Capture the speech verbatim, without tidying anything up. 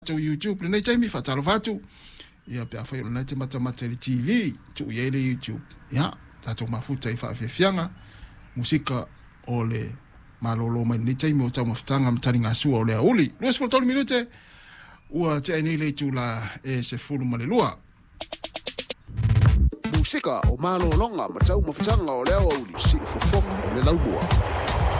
to YouTube le nei mi fatalo fatu ia pe afa le te mata mata le T V tu ia le YouTube ia tato mafuta i fa fianga musika o le malolo mai nei mi o tau mafutanga mtani ngasua o le auli luas foltolo minute ua te nei le tu la e se fulu malelua musika o malolonga matau mafutanga o le auli si fofonga o le laumua